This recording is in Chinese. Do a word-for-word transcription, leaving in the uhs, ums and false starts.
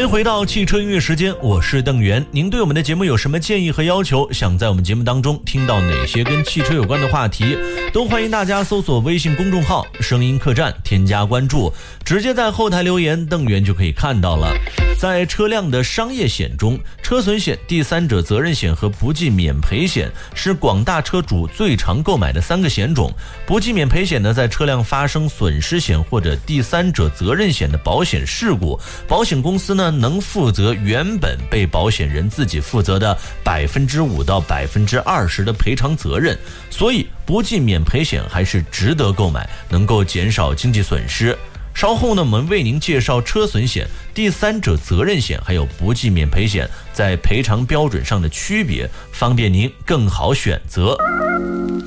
迎回到汽车音乐时间，我是邓源。您对我们的节目有什么建议和要求？想在我们节目当中听到哪些跟汽车有关的话题，都欢迎大家搜索微信公众号声音客栈，添加关注，直接在后台留言，邓源就可以看到了。在车辆的商业险中，车损险、第三者责任险和不计免赔险是广大车主最常购买的三个险种。不计免赔险呢，在车辆发生损失险或者第三者责任险的保险事故，保险公司呢能负责原本被保险人自己负责的百分之五到百分之二十的赔偿责任，所以不计免赔险还是值得购买，能够减少经济损失。稍后呢，我们为您介绍车损险、第三者责任险还有不计免赔险在赔偿标准上的区别，方便您更好选择。